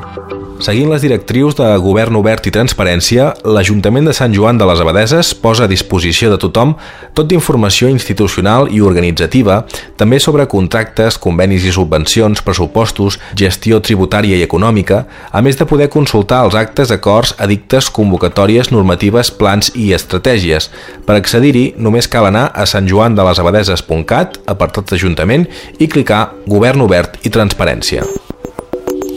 Seguint les directrius de govern obert i transparència, l'Ajuntament de Sant Joan de les Abadesses posa a disposició de tothom tot d'informació institucional i organitzativa, també sobre contractes, convenis i subvencions, pressupostos, gestió tributària i econòmica, a més de poder consultar els actes, acords, edictes, convocatòries, normatives, plans i estratègies. Per accedir-hi, només cal anar a santjoandelesabadeses.cat, apartat d'Ajuntament, i clicar Govern obert i transparència.